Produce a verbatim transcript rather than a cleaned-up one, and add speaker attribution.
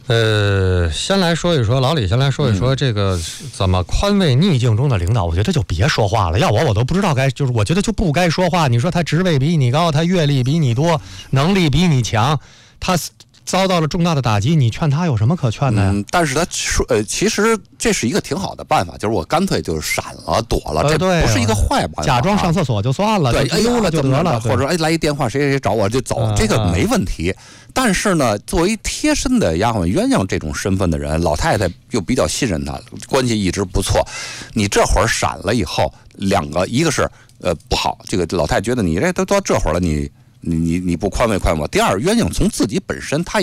Speaker 1: 呃，先来说一说老李，先来说一说这个怎么宽慰逆境中的领导。我觉得就别说话了，要我我都不知道该，就是我觉得就不该说话。你说他职位比你高，他阅历比你多，能力比你强，他遭到了重大的打击，你劝他有什么可劝的呀？
Speaker 2: 嗯，但是他说，呃，其实这是一个挺好的办法，就是我干脆就是闪了、躲了，
Speaker 1: 呃、
Speaker 2: 这不是一个坏办法。
Speaker 1: 假装上厕所就算了，
Speaker 2: 对，
Speaker 1: 就溜了就得了，
Speaker 2: 或者哎来一电话，谁谁谁找我就走，
Speaker 1: 嗯、
Speaker 2: 这个没问题。但是呢，作为贴身的丫鬟鸳鸯这种身份的人，老太太又比较信任他，关系一直不错。你这会儿闪了以后，两个，一个是呃不好，这个老太太觉得你这都到这会儿了，你你你你不宽慰宽慰我。第二，鸳鸯从自己本身，他